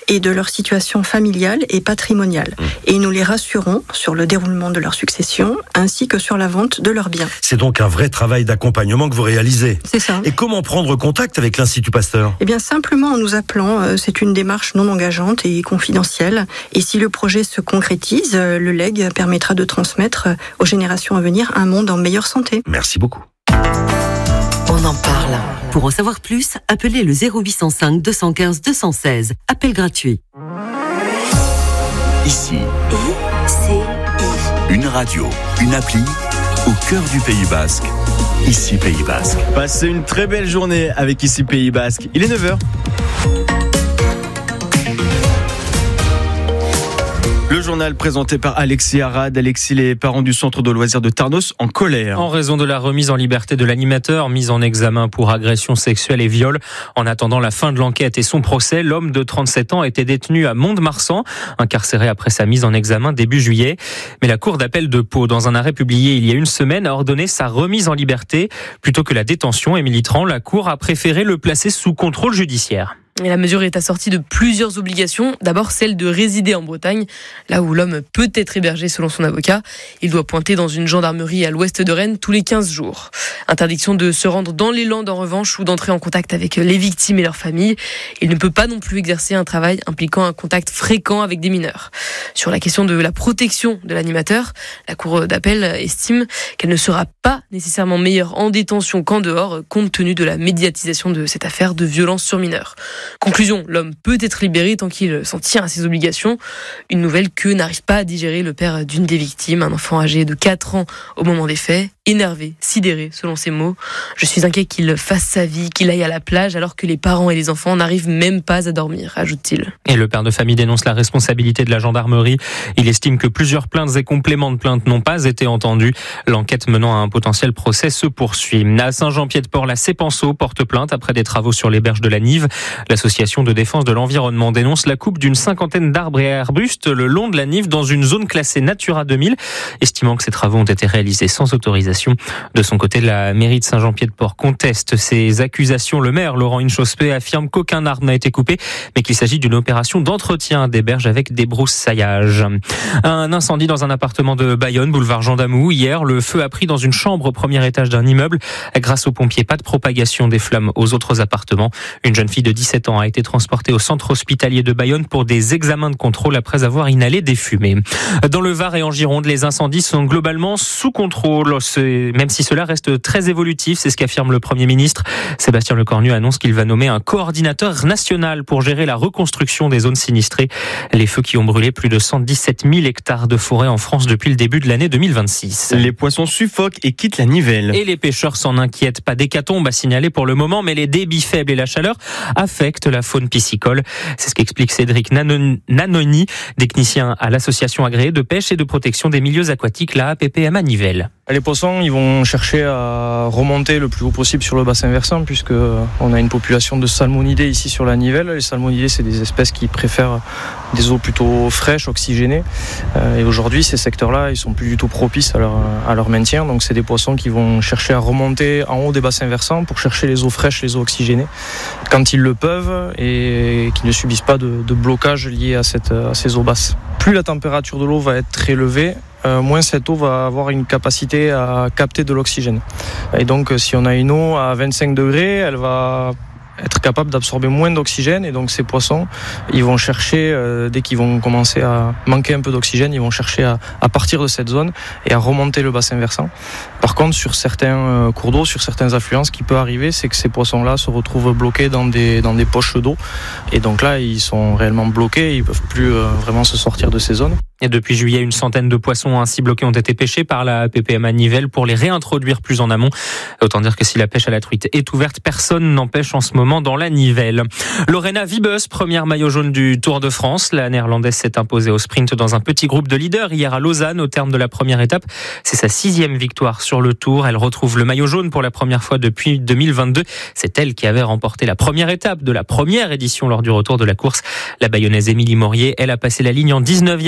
et de leur situation familiale et patrimoniale. Et nous les rassurons sur le déroulement de leur succession ainsi que sur la vente de leurs biens. C'est donc un vrai travail d'accompagnement que vous réalisez. C'est ça. Et comment prendre contact avec l'Institut Pasteur ? Eh bien, simplement en nous appelant. C'est une démarche non engageante et confidentielle. Et si le projet se concrétise, le legs permettra de transmettre aux générations à venir un monde en meilleure santé. Merci beaucoup. On en parle. Pour en savoir plus, appelez le 0805 215 216. Appel gratuit. Ici, une radio, une appli au cœur du Pays Basque. Ici Pays Basque. Passez une très belle journée avec Ici Pays Basque. Il est 9h. Le journal présenté par Alexis Arad. Alexis, les parents du centre de loisirs de Tarnos en colère. En raison de la remise en liberté de l'animateur, mis en examen pour agression sexuelle et viol. En attendant la fin de l'enquête et son procès, l'homme de 37 ans était détenu à Mont-de-Marsan, incarcéré après sa mise en examen début juillet. Mais la cour d'appel de Pau, dans un arrêt publié il y a une semaine, a ordonné sa remise en liberté. Plutôt que la détention, Émilie Tran, la cour a préféré le placer sous contrôle judiciaire. Et la mesure est assortie de plusieurs obligations. D'abord, celle de résider en Bretagne, là où l'homme peut être hébergé selon son avocat. Il doit pointer dans une gendarmerie à l'ouest de Rennes tous les 15 jours. Interdiction de se rendre dans les Landes en revanche ou d'entrer en contact avec les victimes et leurs familles. Il ne peut pas non plus exercer un travail impliquant un contact fréquent avec des mineurs. Sur la question de la protection de l'animateur, la cour d'appel estime qu'elle ne sera pas nécessairement meilleure en détention qu'en dehors, compte tenu de la médiatisation de cette affaire de violence sur mineurs. Conclusion, l'homme peut être libéré tant qu'il s'en tient à ses obligations. Une nouvelle que n'arrive pas à digérer le père d'une des victimes, un enfant âgé de 4 ans au moment des faits. Énervé, sidéré, selon ses mots. Je suis inquiet qu'il fasse sa vie, qu'il aille à la plage alors que les parents et les enfants n'arrivent même pas à dormir, ajoute-t-il. Et le père de famille dénonce la responsabilité de la gendarmerie. Il estime que plusieurs plaintes et compléments de plaintes n'ont pas été entendus. L'enquête menant à un potentiel procès se poursuit. À Saint-Jean-Pied-de-Port, la Cepenso porte plainte après des travaux sur les berges de la Nive. L'association de défense de l'environnement dénonce la coupe d'une 50aine d'arbres et arbustes le long de la Nive dans une zone classée Natura 2000, estimant que ces travaux ont été réalisés sans autorisation. De son côté, la mairie de Saint-Jean-Pied-de-Port conteste ces accusations. Le maire, Laurent Inchauspé, affirme qu'aucun arbre n'a été coupé, mais qu'il s'agit d'une opération d'entretien des berges avec des broussaillages. Un incendie dans un appartement de Bayonne, boulevard Jean Damoux. Hier, le feu a pris dans une chambre au premier étage d'un immeuble. Grâce aux pompiers, pas de propagation des flammes aux autres appartements. Une jeune fille de 17 ans a été transportée au centre hospitalier de Bayonne pour des examens de contrôle après avoir inhalé des fumées. Dans le Var et en Gironde, les incendies sont globalement sous contrôle. Même si cela reste très évolutif, c'est ce qu'affirme le Premier ministre. Sébastien Lecornu annonce qu'il va nommer un coordinateur national pour gérer la reconstruction des zones sinistrées. Les feux qui ont brûlé plus de 117 000 hectares de forêt en France depuis le début de l'année 2026. Les poissons suffoquent et quittent la Nivelle. Et les pêcheurs s'en inquiètent. Pas d'hécatombe à signaler pour le moment, mais les débits faibles et la chaleur affectent la faune piscicole. C'est ce qu'explique Cédric Nanoni, technicien à l'association agréée de pêche et de protection des milieux aquatiques, la APPM à Nivelles. Les poissons, ils vont chercher à remonter le plus haut possible sur le bassin versant puisque on a une population de salmonidés ici sur la Nivelle. Les salmonidés, c'est des espèces qui préfèrent des eaux plutôt fraîches, oxygénées. Et aujourd'hui, ces secteurs-là, ils sont plus du tout propices à leur maintien. Donc, c'est des poissons qui vont chercher à remonter en haut des bassins versants pour chercher les eaux fraîches, les eaux oxygénées, quand ils le peuvent et qui ne subissent pas de blocage lié à ces eaux basses. Plus la température de l'eau va être très élevée, moins cette eau va avoir une capacité à capter de l'oxygène. Et donc si on a une eau à 25 degrés, elle va être capable d'absorber moins d'oxygène et donc ces poissons, ils vont chercher, dès qu'ils vont commencer à manquer un peu d'oxygène, ils vont chercher à partir de cette zone et à remonter le bassin versant. Par contre, sur certains cours d'eau, sur certains affluents, ce qui peut arriver, c'est que ces poissons-là se retrouvent bloqués dans des poches d'eau et donc là, ils sont réellement bloqués, ils peuvent plus vraiment se sortir de ces zones. Et depuis juillet, une centaine de poissons ainsi bloqués ont été pêchés par la PPM à Nivelles pour les réintroduire plus en amont. Autant dire que si la pêche à la truite est ouverte, personne n'empêche en ce moment dans la Nivelle. Lorena Wiebes, première maillot jaune du Tour de France. La néerlandaise s'est imposée au sprint dans un petit groupe de leaders hier à Lausanne au terme de la première étape. C'est sa 6e victoire sur le Tour. Elle retrouve le maillot jaune pour la première fois depuis 2022. C'est elle qui avait remporté la première étape de la première édition lors du retour de la course. La Bayonnaise Émilie Morier, elle a passé la ligne en 19e position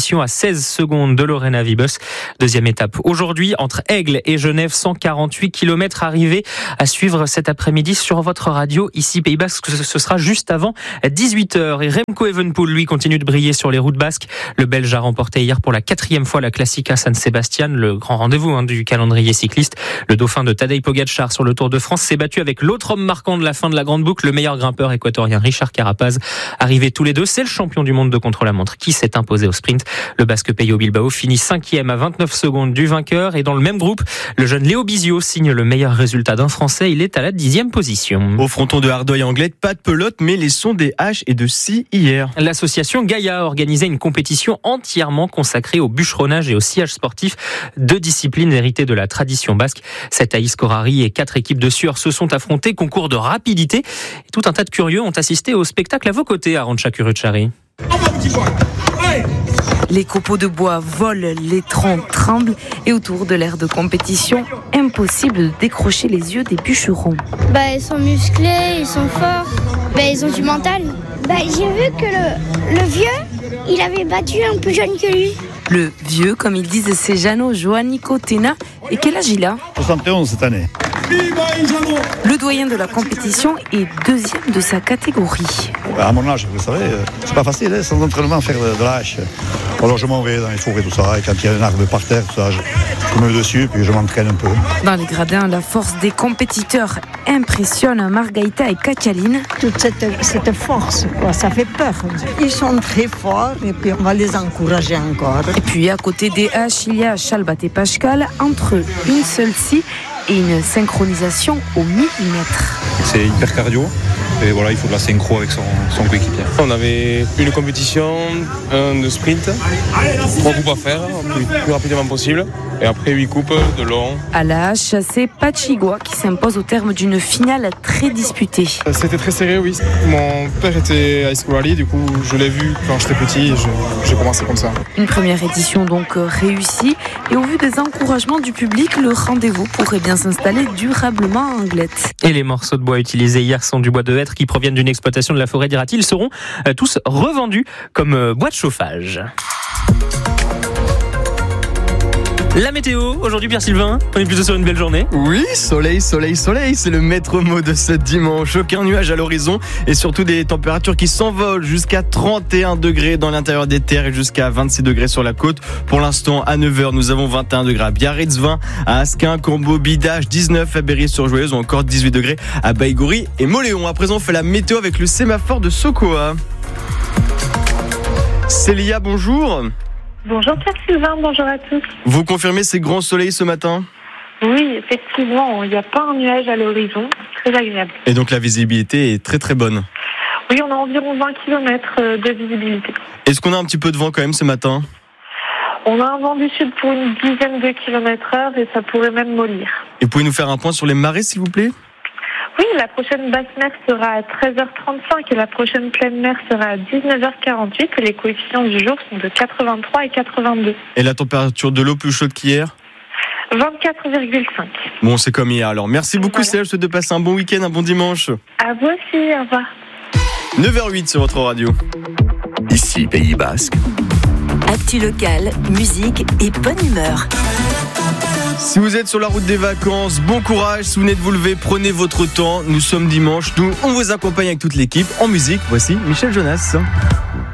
compétition à 16 secondes de Lorena Wiebes. Deuxième étape aujourd'hui entre Aigle et Genève, 148 km arrivés à suivre cet après-midi sur votre radio ici Pays Basque. Ce sera juste avant 18h. Et Remco Evenepoel, lui, continue de briller sur les routes basques. Le Belge a remporté hier pour la 4e fois la Classica San Sebastian, le grand rendez-vous du calendrier cycliste. Le dauphin de Tadej Pogačar sur le Tour de France s'est battu avec l'autre homme marquant de la fin de la grande boucle, le meilleur grimpeur équatorien Richard Carapaz. Arrivés tous les deux, c'est le champion du monde de contre-la-montre qui s'est imposé au sprint. Le Basque Peio Bilbao finit 5e à 29 secondes du vainqueur. Et dans le même groupe, le jeune Léo Bizio signe le meilleur résultat d'un Français. Il est à la 10e position. Au fronton de Ardeuil-Anglet, pas de pelote, mais les sons des haches et de scie hier. L'association Gaïa a organisé une compétition entièrement consacrée au bûcheronnage et au sciage sportif, 2 disciplines héritées de la tradition basque. 7 Aïs Korari et 4 équipes de sueurs se sont affrontées, concours de rapidité. Et tout un tas de curieux ont assisté au spectacle à vos côtés, Arantxa Kuruchari. Les copeaux de bois volent, les troncs tremblent et autour de l'aire de compétition, impossible de décrocher les yeux des bûcherons. Ils sont musclés, ils sont forts, ils ont du mental. J'ai vu que le vieux, il avait battu un plus jeune que lui. Le vieux, comme ils disent, c'est Jano Joanico Tena. Et quel âge il a ? 71 cette année. Le doyen de la compétition est 2e de sa catégorie. À mon âge, vous savez, c'est pas facile, sans entraînement, faire de la hache. Alors je m'en vais dans les forêts, tout ça, et quand il y a un arbre par terre, tout ça, je me mets dessus, puis je m'entraîne un peu. Dans les gradins, la force des compétiteurs impressionne Margaïta et Katialine. Toute cette force, ça fait peur. Ils sont très forts, et puis on va les encourager encore. Et puis à côté des haches, il y a Chalbat et Pascal, entre une seule scie et une synchronisation au millimètre. C'est hyper cardio et voilà, il faut de la synchro avec son coéquipier. On avait une compétition, un de sprint, 3 coupes à faire le plus rapidement possible et après 8 coupes de long. À la hache, c'est Pachigua qui s'impose au terme d'une finale très disputée. C'était très serré, oui. Mon père était high school rally, du coup je l'ai vu quand j'étais petit et j'ai commencé comme ça. Une première édition donc réussie et au vu des encouragements du public, le rendez-vous pourrait bien s'installer durablement à Anglette. Et les morceaux de bois utilisés hier sont du bois de hêtre qui proviennent d'une exploitation de la forêt d'Iraty. Ils seront tous revendus comme bois de chauffage. La météo, aujourd'hui Pierre-Sylvain, on est plutôt sur une belle journée. Oui, soleil, soleil, soleil, c'est le maître mot de ce dimanche. Aucun nuage à l'horizon et surtout des températures qui s'envolent jusqu'à 31 degrés dans l'intérieur des terres et jusqu'à 26 degrés sur la côte. Pour l'instant, à 9h, nous avons 21 degrés à Biarritz, 20 à Asquin, Combo, Bidache, 19 à Berry-sur-Joyeuse ou encore 18 degrés à Baïgori et Moléon. À présent, on fait la météo avec le sémaphore de Sokoa. Célia, bonjour. Bonjour Pierre-Sylvain, bonjour à tous. Vous confirmez ces grands soleils ce matin ? Oui, effectivement, il n'y a pas un nuage à l'horizon, très agréable. Et donc la visibilité est très très bonne ? Oui, on a environ 20 km de visibilité. Est-ce qu'on a un petit peu de vent quand même ce matin ? On a un vent du sud pour une dizaine de km/h et ça pourrait même mollir. Et pouvez-nous faire un point sur les marées s'il vous plaît ? Oui, la prochaine basse mer sera à 13h35 et la prochaine pleine mer sera à 19h48 et les coefficients du jour sont de 83 et 82. Et la température de l'eau plus chaude qu'hier ? 24,5. Bon, c'est comme hier alors. Merci beaucoup Célia, je te souhaite de passer un bon week-end, un bon dimanche. À vous aussi, au revoir. 9h08 sur votre radio. Ici Pays Basque. Actu locale, musique et bonne humeur. Si vous êtes sur la route des vacances, bon courage. Si vous venez de vous lever, prenez votre temps. Nous sommes dimanche. Nous, on vous accompagne avec toute l'équipe. En musique, voici Michel Jonas.